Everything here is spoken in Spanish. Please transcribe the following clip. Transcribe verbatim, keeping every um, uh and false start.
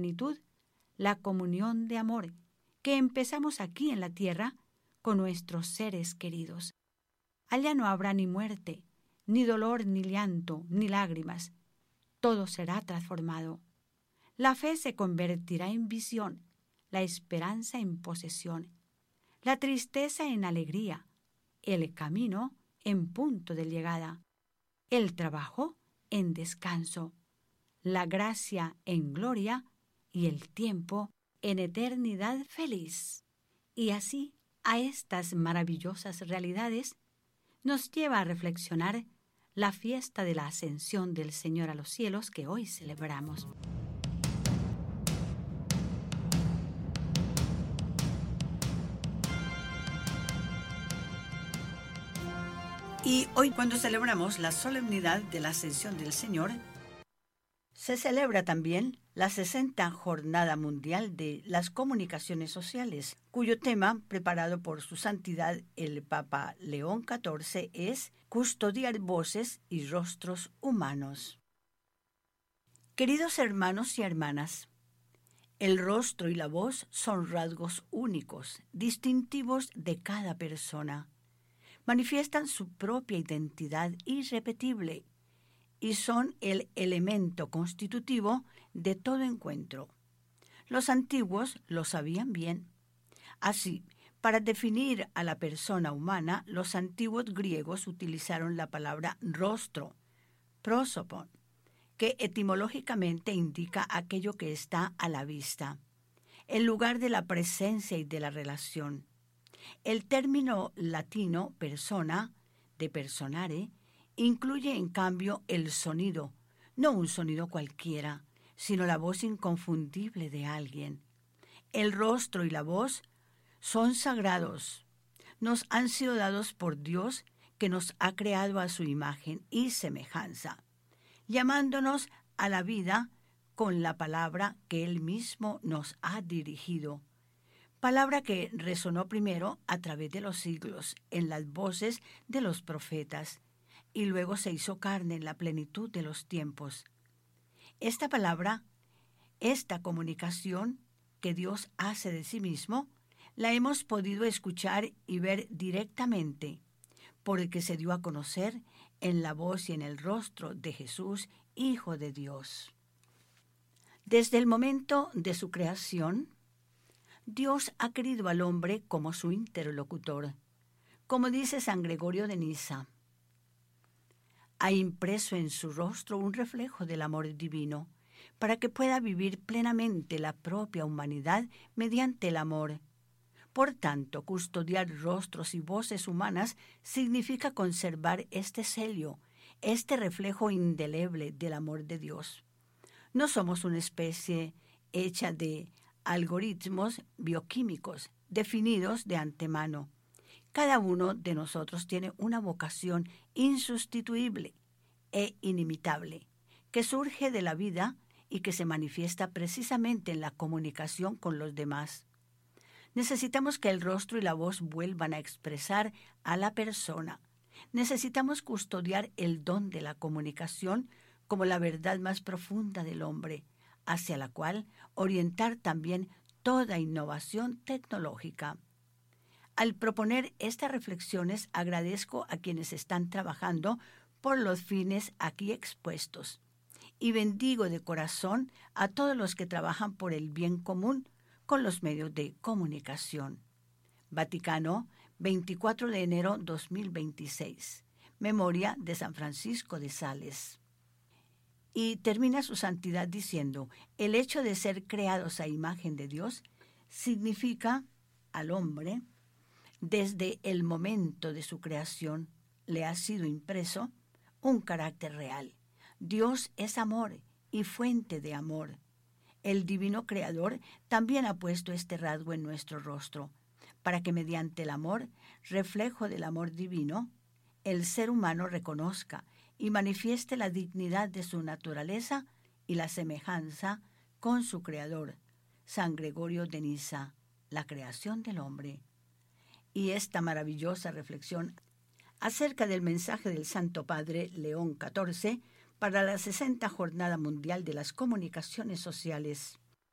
plenitud la comunión de amor que empezamos aquí en la tierra con nuestros seres queridos. Allá no habrá ni muerte, ni dolor, ni llanto, ni lágrimas. Todo será transformado. La fe se convertirá en visión, la esperanza en posesión, la tristeza en alegría, el camino en punto de llegada, el trabajo en descanso, la gracia en gloria y el tiempo en eternidad feliz. Y así, a estas maravillosas realidades nos lleva a reflexionar la fiesta de la ascensión del Señor a los cielos que hoy celebramos. Y hoy, cuando celebramos la solemnidad de la ascensión del Señor, se celebra también la sesenta Jornada Mundial de las Comunicaciones Sociales, cuyo tema, preparado por su santidad el Papa León catorce, es custodiar voces y rostros humanos. Queridos hermanos y hermanas, el rostro y la voz son rasgos únicos, distintivos de cada persona. Manifiestan su propia identidad irrepetible y son el elemento constitutivo de todo encuentro. Los antiguos lo sabían bien. Así, para definir a la persona humana, los antiguos griegos utilizaron la palabra rostro, prosopon, que etimológicamente indica aquello que está a la vista, el lugar de la presencia y de la relación. El término latino persona, de personare, incluye en cambio el sonido, no un sonido cualquiera, sino la voz inconfundible de alguien. El rostro y la voz son sagrados. Nos han sido dados por Dios, que nos ha creado a su imagen y semejanza, llamándonos a la vida con la palabra que Él mismo nos ha dirigido. Palabra que resonó primero a través de los siglos en las voces de los profetas y luego se hizo carne en la plenitud de los tiempos. Esta palabra, esta comunicación que Dios hace de sí mismo, la hemos podido escuchar y ver directamente, porque se dio a conocer en la voz y en el rostro de Jesús, Hijo de Dios. Desde el momento de su creación, Dios ha querido al hombre como su interlocutor. Como dice San Gregorio de Nisa, ha impreso en su rostro un reflejo del amor divino, para que pueda vivir plenamente la propia humanidad mediante el amor. Por tanto, custodiar rostros y voces humanas significa conservar este sello, este reflejo indeleble del amor de Dios. No somos una especie hecha de algoritmos bioquímicos definidos de antemano. Cada uno de nosotros tiene una vocación insustituible e inimitable, que surge de la vida y que se manifiesta precisamente en la comunicación con los demás. Necesitamos que el rostro y la voz vuelvan a expresar a la persona. Necesitamos custodiar el don de la comunicación como la verdad más profunda del hombre, hacia la cual orientar también toda innovación tecnológica. Al proponer estas reflexiones, agradezco a quienes están trabajando por los fines aquí expuestos y bendigo de corazón a todos los que trabajan por el bien común con los medios de comunicación. Vaticano, veinticuatro de enero de dos mil veintiséis. Memoria de San Francisco de Sales. Y termina su santidad diciendo, el hecho de ser creados a imagen de Dios significa al hombre, desde el momento de su creación, le ha sido impreso un carácter real. Dios es amor y fuente de amor. El divino creador también ha puesto este rasgo en nuestro rostro, para que mediante el amor, reflejo del amor divino, el ser humano reconozca y manifieste la dignidad de su naturaleza y la semejanza con su creador, San Gregorio de Nisa, la creación del hombre. Y esta maravillosa reflexión acerca del mensaje del Santo Padre León catorce para la sesenta Jornada Mundial de las Comunicaciones Sociales.